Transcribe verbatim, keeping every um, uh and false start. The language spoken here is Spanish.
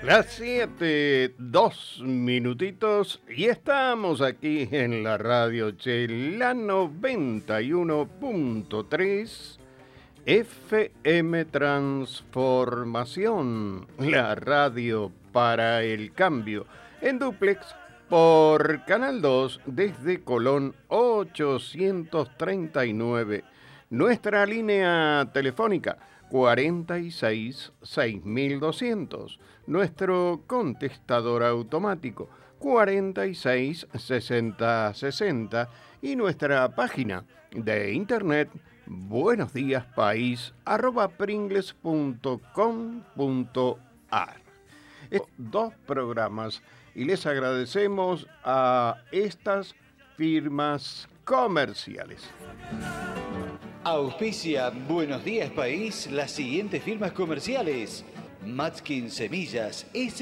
Las siete, dos minutitos y estamos aquí en la radio Che, la noventa y uno punto tres F M Transformación, la radio para el cambio, en dúplex por Canal dos desde Colón ochocientos treinta y nueve. Nuestra línea telefónica cuarenta y seis, seis mil doscientos. Nuestro contestador automático cuarenta y seis, sesenta, sesenta. Y nuestra página de internet buenosdíaspaís arroba pringles punto com punto ar. Dos programas y les agradecemos a estas firmas comerciales. Auspicia Buenos Días País las siguientes firmas comerciales: Matskin Semillas, S.